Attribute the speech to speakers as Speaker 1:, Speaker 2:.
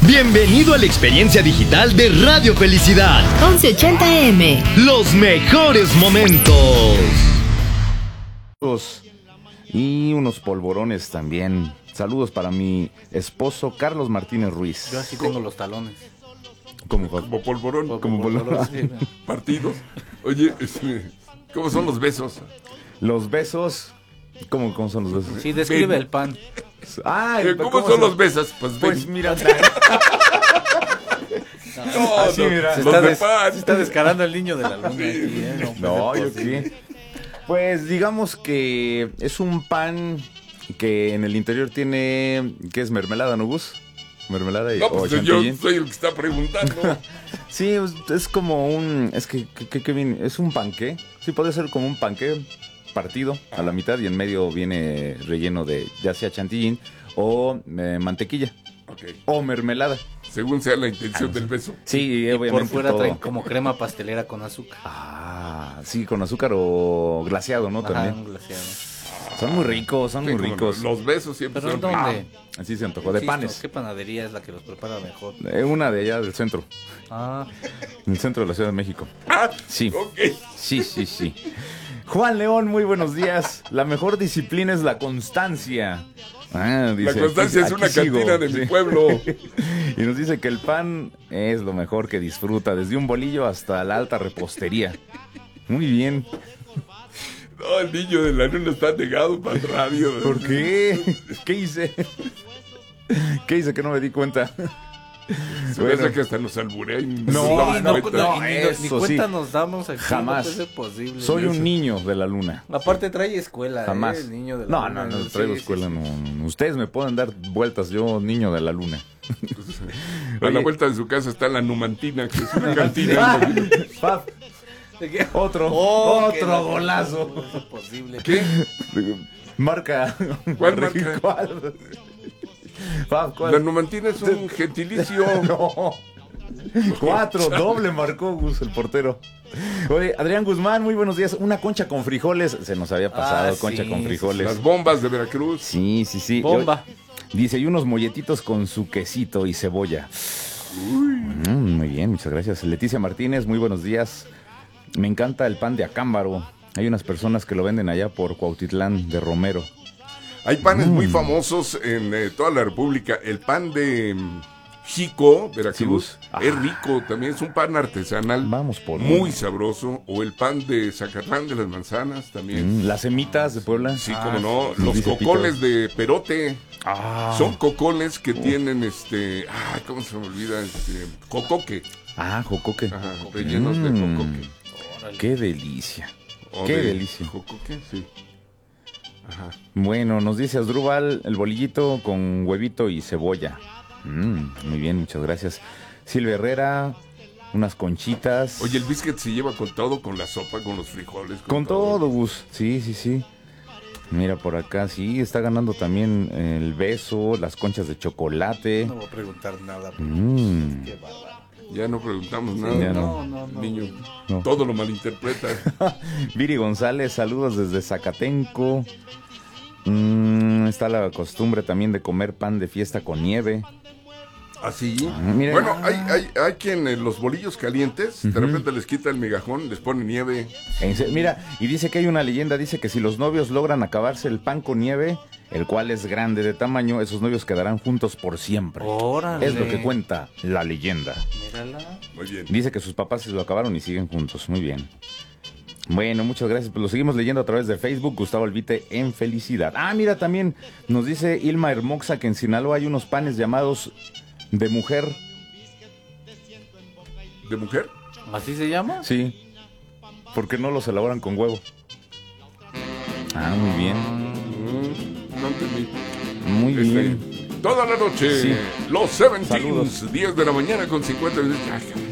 Speaker 1: Bienvenido a la experiencia digital de Radio Felicidad.
Speaker 2: 1180M.
Speaker 1: Los mejores momentos.
Speaker 3: Y unos polvorones también. Saludos para mi esposo Carlos Martínez Ruiz.
Speaker 4: Yo así tengo los talones.
Speaker 3: Como
Speaker 5: polvorón.
Speaker 3: Como polvorón.
Speaker 4: Sí.
Speaker 5: Partidos. Oye, ¿cómo son los besos?
Speaker 3: Los besos. ¿Cómo son los besos?
Speaker 4: Sí, describe el pan.
Speaker 3: Ay,
Speaker 5: ¿Cómo son los besos?
Speaker 3: Pues mira.
Speaker 5: Así,
Speaker 3: mira.
Speaker 4: Se
Speaker 5: los de
Speaker 4: se
Speaker 5: pan.
Speaker 4: está descarando el niño de la luna. Aquí,
Speaker 3: No, yo
Speaker 4: posible.
Speaker 3: qué. Pues digamos que es un pan que en el interior tiene, ¿qué es? Mermelada, ¿no, Gus? Mermelada y
Speaker 5: No,
Speaker 3: o
Speaker 5: pues yo
Speaker 3: chantilly.
Speaker 5: soy el que está preguntando.
Speaker 3: Sí, es como un, es que viene, es un panqué. Sí, puede ser como un panqué partido a la mitad y en medio viene relleno de ya sea chantilly o mantequilla
Speaker 5: Ok.
Speaker 3: o mermelada.
Speaker 5: Según sea la intención del beso.
Speaker 3: Sí,
Speaker 4: Y
Speaker 3: obviamente
Speaker 4: por fuera
Speaker 3: todo.
Speaker 4: traen como crema pastelera con azúcar.
Speaker 3: Ah, sí, con azúcar o glaseado, ¿no?
Speaker 4: Ajá,
Speaker 3: También.
Speaker 4: un glaseado.
Speaker 3: Son muy ricos, son
Speaker 5: Sí,
Speaker 3: muy
Speaker 5: como
Speaker 3: ricos.
Speaker 5: Los besos siempre
Speaker 4: ¿Pero
Speaker 5: son
Speaker 4: dónde?
Speaker 3: Así se antojó, de
Speaker 4: Insisto,
Speaker 3: panes.
Speaker 4: ¿Qué panadería es la que los prepara mejor?
Speaker 3: Una de allá del centro,
Speaker 4: Ah,
Speaker 3: en el centro de la Ciudad de México.
Speaker 5: Ah,
Speaker 3: Sí,
Speaker 5: ok.
Speaker 3: sí. Juan León, muy buenos días. La mejor disciplina es la constancia. Ah, dice,
Speaker 5: La constancia es
Speaker 3: aquí
Speaker 5: una
Speaker 3: sigo.
Speaker 5: cantina de
Speaker 3: Sí.
Speaker 5: mi pueblo.
Speaker 3: Y nos dice que el pan es lo mejor que disfruta, desde un bolillo hasta la alta repostería. Muy bien.
Speaker 5: No, el niño de la luna está negado para el radio.
Speaker 3: ¿Por qué? ¿Qué hice? ¿Qué hice que no me di cuenta?
Speaker 5: Se me hace que hasta nos alburea y
Speaker 3: No,
Speaker 5: nos damos
Speaker 3: no,
Speaker 5: cuenta.
Speaker 3: no,
Speaker 4: ni
Speaker 3: eso
Speaker 4: cuenta
Speaker 3: sí.
Speaker 4: nos damos aquí.
Speaker 3: Jamás.
Speaker 4: No puede ser posible.
Speaker 3: Soy un niño de la luna.
Speaker 4: Aparte trae escuela,
Speaker 3: Jamás.
Speaker 4: El niño de la
Speaker 3: No,
Speaker 4: luna.
Speaker 3: no traigo
Speaker 4: Sí,
Speaker 3: escuela.
Speaker 4: sí, sí.
Speaker 3: No. Ustedes me pueden dar vueltas, yo niño de la luna.
Speaker 5: A la
Speaker 3: Oye.
Speaker 5: vuelta de su casa está la Numantina, que es una cantina.
Speaker 3: Pap,
Speaker 4: ¿De qué?
Speaker 3: otro
Speaker 4: que la-
Speaker 3: golazo.
Speaker 4: No puede ser posible.
Speaker 5: ¿Qué?
Speaker 3: Marca.
Speaker 5: ¿Cuál marca?
Speaker 3: ¿Cuál? Pap,
Speaker 5: La
Speaker 3: ¿cuál?
Speaker 5: Numantina es un gentilicio.
Speaker 3: No. 4, doble marcó Gus, el portero. Oye, Adrián Guzmán, muy buenos días. Una concha con frijoles. Se nos había pasado, concha
Speaker 4: sí,
Speaker 3: con
Speaker 4: sí,
Speaker 3: frijoles.
Speaker 5: Las bombas de Veracruz.
Speaker 3: Sí.
Speaker 4: Bomba.
Speaker 3: Dice, y unos molletitos con su quesito y cebolla. Muy bien, muchas gracias. Leticia Martínez, muy buenos días. Me encanta el pan de acámbaro. Hay unas personas que lo venden allá por Cuautitlán de Romero.
Speaker 5: Hay panes muy famosos en toda la República. El pan de Jico, Veracruz,
Speaker 3: Sí.
Speaker 5: es rico. También es un pan artesanal.
Speaker 3: Vamos por
Speaker 5: muy
Speaker 3: uno.
Speaker 5: sabroso. O el pan de Zacatlán de las Manzanas también.
Speaker 3: Las semitas de Puebla.
Speaker 5: Sí, como no.
Speaker 3: sí,
Speaker 5: Los
Speaker 3: dice
Speaker 5: cocoles de Perote.
Speaker 3: Ah,
Speaker 5: Son cocoles que tienen ¿cómo se me olvida? Jocoque.
Speaker 3: jocoque.
Speaker 5: Ajá, rellenos de jocoque.
Speaker 4: Órale.
Speaker 3: Qué delicia.
Speaker 5: O
Speaker 3: Qué
Speaker 5: de
Speaker 3: delicia.
Speaker 5: Jocoque, sí. Ajá.
Speaker 3: Bueno, nos dice Asdrúbal, el bolillito con huevito y cebolla. Muy bien, muchas gracias. Silvia Herrera, unas conchitas.
Speaker 5: Oye, el biscuit se lleva con todo, con la sopa, con los frijoles.
Speaker 3: Con todo, Gus. Sí. Mira, por acá sí, está ganando también el beso, las conchas de chocolate.
Speaker 4: No voy a preguntar nada.
Speaker 3: Mm.
Speaker 4: Qué bárbaro.
Speaker 5: Ya no preguntamos nada.
Speaker 3: Ya
Speaker 4: No.
Speaker 5: Niño,
Speaker 3: No.
Speaker 5: todo lo malinterpreta.
Speaker 3: Viri González, saludos desde Zacatenco. Está la costumbre también de comer pan de fiesta con nieve.
Speaker 5: Así.
Speaker 3: Mira.
Speaker 5: Bueno, hay quien en los bolillos calientes, de repente les quita el migajón, les pone nieve.
Speaker 3: Mira, y dice que hay una leyenda, dice que si los novios logran acabarse el pan con nieve, el cual es grande de tamaño, esos novios quedarán juntos por siempre.
Speaker 4: Órale.
Speaker 3: Es lo que cuenta la leyenda.
Speaker 4: Mírala.
Speaker 5: Muy bien.
Speaker 3: Dice que sus papás se lo acabaron y siguen juntos. Muy bien. Bueno, muchas gracias. Pues lo seguimos leyendo a través de Facebook. Gustavo Alvite en felicidad. Mira, también nos dice Ilma Hermoxa que en Sinaloa hay unos panes llamados de mujer.
Speaker 5: ¿De mujer?
Speaker 4: ¿Así se llama?
Speaker 3: Sí. Porque no los elaboran con huevo. Muy bien.
Speaker 5: No entendí.
Speaker 3: Muy bien.
Speaker 5: Toda la noche,
Speaker 3: Sí.
Speaker 5: los 17,
Speaker 3: Saludos.
Speaker 5: 10 de la mañana con 50 minutos.